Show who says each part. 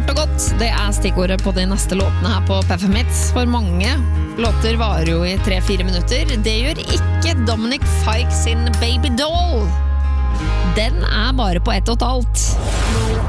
Speaker 1: Kort og godt, det stikkordet på de neste låtene her på PFM Hits. For mange låter varer jo i 3-4 minutter. Det gjør ikke Dominic Fike sin Baby Doll. Den bare på 1,5.